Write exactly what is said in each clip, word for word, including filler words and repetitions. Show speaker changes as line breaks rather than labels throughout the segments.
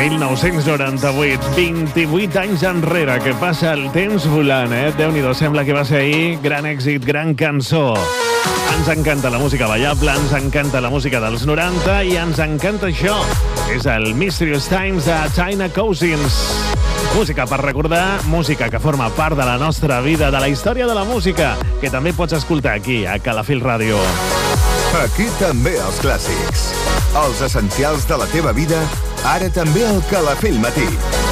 mil nou-cents noranta-vuit, vint-i-vuit anys enrere, que passa el temps volant, eh? Déu-n'hi-do, sembla que va ser ahir. Gran èxit, gran cançó. Ens encanta la música ballable, ens encanta la música dels noranta i ens encanta això. És el Mysterious Times de China Cousins. Música per recordar, música que forma part de la nostra vida, de la història de la música, que també pots escoltar aquí, a Calafell Ràdio.
Aquí també els clàssics. Els essencials de la teva vida, ara també al Calafell Matí.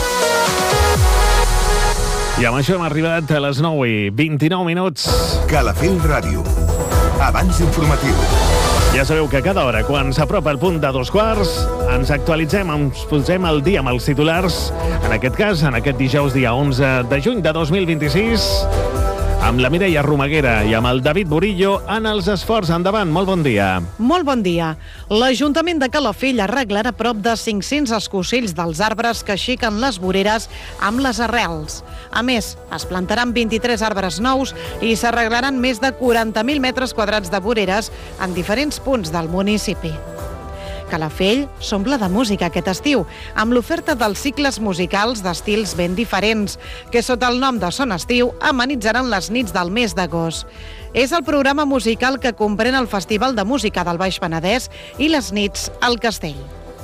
I amb això hem arribat a les nou i vint-i-nou minuts.
Calafell Ràdio. Abans informatiu.
Ja sabeu que cada hora, quan s'apropa el punt de dos quarts, ens actualitzem, ens posem al dia amb els titulars. En aquest cas, en aquest dijous, dia onze de juny de dos mil vint-i-sis, amb la Mireia Romaguera i amb el David Burillo en els esports. Endavant, molt bon dia.
Molt bon dia. L'Ajuntament de Calafell arreglarà prop de cinc-cents escocells dels arbres que aixequen les voreres amb les arrels. A més, es plantaran vint-i-tres arbres nous i s'arreglaran més de quaranta mil metres quadrats de voreres en diferents punts del municipi. Calafell s'omple de música aquest estiu, amb l'oferta dels cicles musicals d'estils ben diferents, que sota el nom de Son Estiu amenitzaran les nits del mes d'agost. És el programa musical que comprèn el Festival de Música del Baix Penedès i les nits al Castell.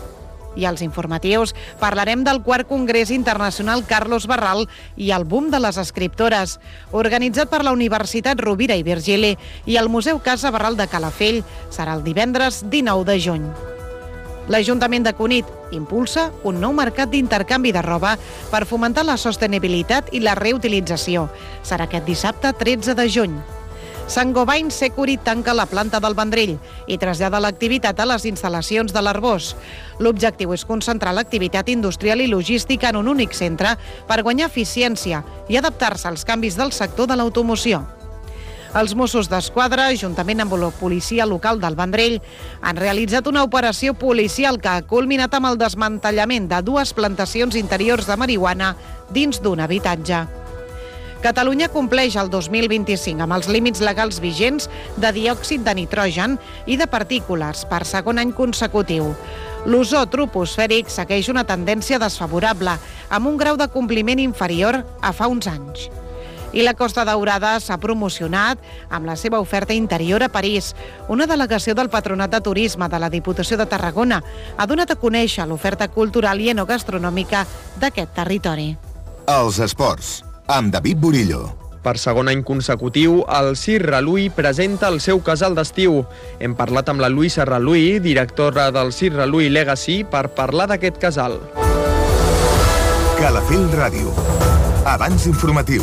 I als informatius parlarem del quart Congrés Internacional Carlos Barral i el boom de les escriptores, organitzat per la Universitat Rovira i Virgili i el Museu Casa Barral de Calafell. Serà el divendres dinou de juny. L'Ajuntament de Cunit impulsa un nou mercat d'intercanvi de roba per fomentar la sostenibilitat i la reutilització. Serà aquest dissabte tretze de juny. Saint-Gobain Securi tanca la planta del Vendrell i trasllada l'activitat a les instal·lacions de l'Arbós. L'objectiu és concentrar l'activitat industrial i logística en un únic centre per guanyar eficiència i adaptar-se als canvis del sector de l'automoció. Els Mossos d'Esquadra, juntament amb la policia local del Vendrell, han realitzat una operació policial que ha culminat amb el desmantellament de dues plantacions interiors de marihuana dins d'un habitatge. Catalunya compleix el dos mil vint-i-cinc amb els límits legals vigents de diòxid de nitrogen i de partícules per segon any consecutiu. L'ozó troposfèric segueix una tendència desfavorable, amb un grau de compliment inferior a fa uns anys. I la Costa Daurada s'ha promocionat amb la seva oferta interior a París. Una delegació del Patronat de Turisme de la Diputació de Tarragona ha donat a conèixer l'oferta cultural i enogastronòmica d'aquest territori.
Els esports, amb David Burillo.
Per segon any consecutiu, el Circ Reluí presenta el seu casal d'estiu. Hem parlat amb la Luisa Reluí, directora del Circ Reluí Legacy, per parlar d'aquest casal.
Calafell Ràdio. Abans informatiu.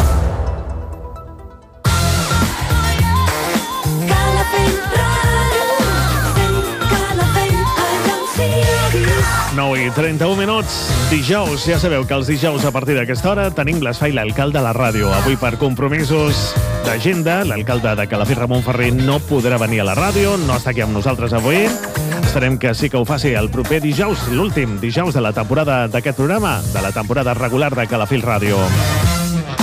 nou i trenta-un minuts, dijous. Ja sabeu que els dijous a partir d'aquesta hora tenim l'espai L'Alcalde a la ràdio. Avui per compromisos d'agenda, l'alcalde de Calafell, Ramon Ferrer, no podrà venir a la ràdio, no està aquí amb nosaltres avui. Esperem que sí que ho faci el proper dijous, l'últim dijous de la temporada d'aquest programa, de la temporada regular de Calafell Ràdio.